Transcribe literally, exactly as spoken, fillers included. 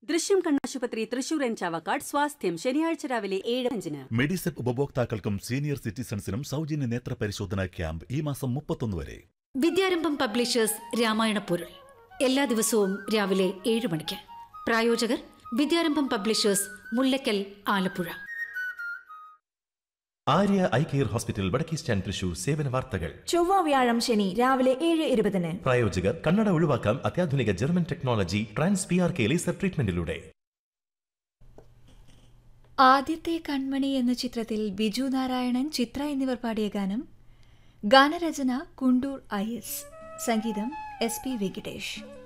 ദൃശ്യം കണ്ണാശുപത്രി തൃശൂർ എൻ ചാവക്കാട് സ്വാസ്ഥ്യം ശനിയാഴ്ച രാവിലെ ഏഴ് അഞ്ചിന്. മെഡിസെപ്പ് ഉപഭോക്താക്കൾക്കും സീനിയർ സിറ്റിസൺസിനും സൗജന്യ നേത്ര പരിശോധന ക്യാമ്പ് ഈ മാസം മുപ്പത്തൊന്ന് വരെ. വിദ്യാരംഭം പബ്ലിഷേഴ്സ് രാമായണ പൊരുൾ എല്ലാ ദിവസവും രാവിലെ ഏഴ് മണിക്ക്. പ്രായോജകർ വിദ്യാരംഭം publishers, Mullakkal, Alappuzha. Arya eye care hospital, വടക്കേ സ്റ്റാൻഡ്, തൃശൂർ. സേവന വാർത്തകൾ ചൊവ്വ വ്യാഴം ശനി രാവിലെ ഏഴ് ഇരുപതിന്. പ്രായോജകർ കണ്ണട ഒഴിവാക്കാം അത്യാധുനിക German technology trans P R K laser ട്രീറ്റ്മെന്റിലൂടെ. ആദ്യത്തെ കൺമണി എന്ന ചിത്രത്തിൽ ബിജു നാരായണൻ, ചിത്ര എന്നിവർ പാടിയ ഗാനം. ഗാനരചന കുണ്ടൂർ ഐ എസ്, സംഗീതം എസ് പി വെങ്കിടേഷ്.